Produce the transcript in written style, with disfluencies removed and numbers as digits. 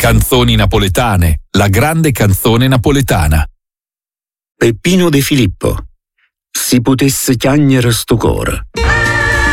Canzoni napoletane, la grande canzone napoletana. Peppino De Filippo. Si potesse chiagnere sto cuore.